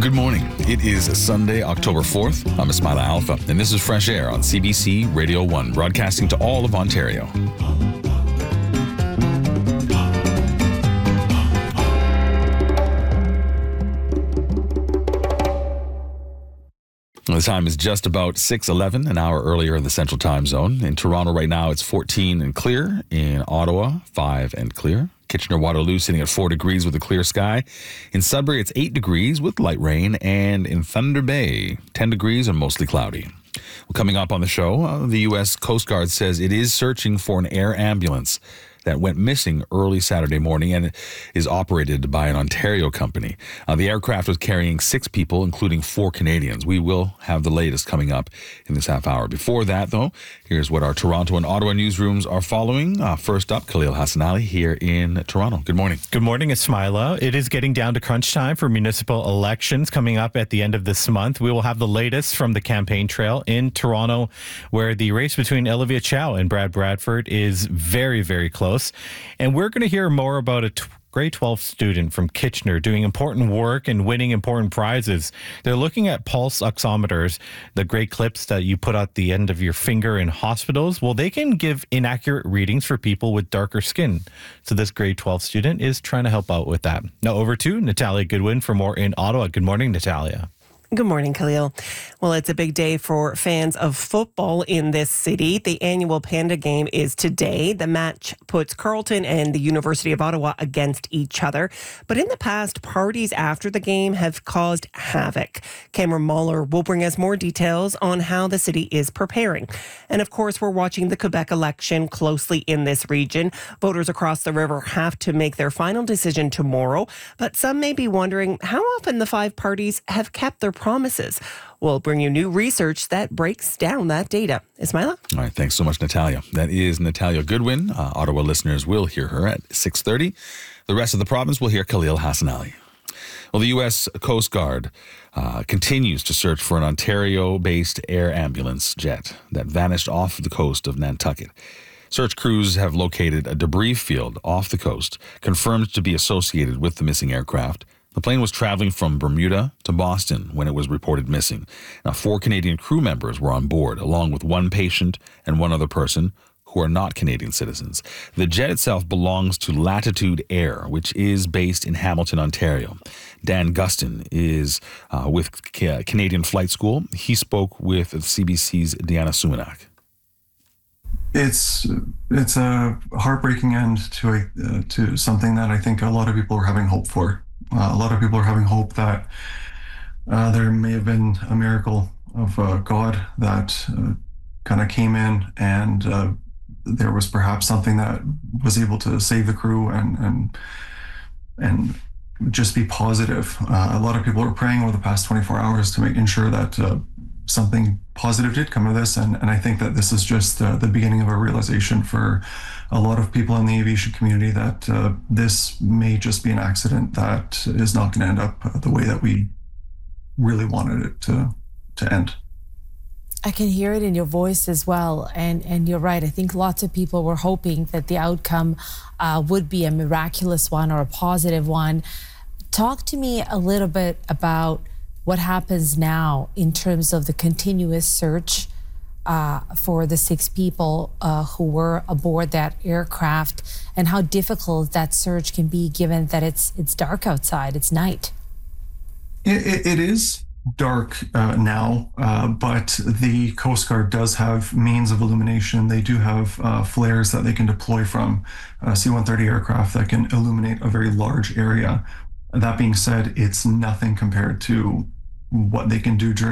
Good morning. It is Sunday, October 4th. I'm Ismaila Alfa, and this is Fresh Air on CBC Radio 1, broadcasting to all of Ontario. The time is just about 6:11, an hour earlier in the Central Time Zone. In Toronto right now, it's 14 and clear. In Ottawa, 5 and clear. Kitchener-Waterloo sitting at 4 degrees with a clear sky. In Sudbury, it's 8 degrees with light rain. And in Thunder Bay, 10 degrees and mostly cloudy. Well, coming up on the show, the U.S. Coast Guard says it is searching for an air ambulance that went missing early Saturday morning and is operated by an Ontario company. The aircraft was carrying 6 people, including 4 Canadians. We will have the latest coming up in this half hour. Before that, though, here's what our Toronto and Ottawa newsrooms are following. First up, Khalil Hassanali here in Toronto. Good morning. Good morning, Ismaila. It is getting down to crunch time for municipal elections coming up at the end of this month. We will have the latest from the campaign trail in Toronto, where the race between Olivia Chow and Brad Bradford is very, very close. And we're going to hear more about a grade 12 student from Kitchener doing important work and winning important prizes. They're looking at pulse oximeters, the great clips that you put at the end of your finger in hospitals. Well, they can give inaccurate readings for people with darker skin. So this grade 12 student is trying to help out with that. Now over to Natalia Goodwin for more in Ottawa. Good morning, Natalia. Good morning, Khalil. Well, it's a big day for fans of football in this city. The annual Panda game is today. The match puts Carleton and the University of Ottawa against each other. But in the past, parties after the game have caused havoc. Cameron Mahler will bring us more details on how the city is preparing. And of course, we're watching the Quebec election closely in this region. Voters across the river have to make their final decision tomorrow. But some may be wondering how often the 5 parties have kept their promises. We'll bring you new research that breaks down that data. Ismaila? All right, thanks so much, Natalia. That is Natalia Goodwin. Ottawa listeners will hear her at 6:30. The rest of the province will hear Khalil Hassanali. Well, the U.S. Coast Guard continues to search for an Ontario-based air ambulance jet that vanished off the coast of Nantucket. Search crews have located a debris field off the coast, confirmed to be associated with the missing aircraft. The plane was traveling from Bermuda to Boston when it was reported missing. Now, 4 Canadian crew members were on board, along with 1 patient and 1 other person who are not Canadian citizens. The jet itself belongs to Latitude Air, which is based in Hamilton, Ontario. Dan Gustin is with Canadian Flight School. He spoke with CBC's Diana Sumanak. It's a heartbreaking end to something that I think a lot of people are having hope for. A lot of people are having hope that there may have been a miracle of God that kind of came in, and there was perhaps something that was able to save the crew and just be positive. A lot of people are praying over the past 24 hours to making sure that something positive did come of this, and I think that this is just the beginning of a realization for a lot of people in the aviation community that this may just be an accident that is not going to end up the way that we really wanted it to end. I can hear it in your voice as well, and you're right. I think lots of people were hoping that the outcome would be a miraculous one or a positive one. Talk to me a little bit about what happens now in terms of the continuous search for the 6 people who were aboard that aircraft, and how difficult that search can be given that it's dark outside, it's night. It is dark now, but the Coast Guard does have means of illumination. They do have flares that they can deploy from C-130 aircraft that can illuminate a very large area. That being said, it's nothing compared to what they can do during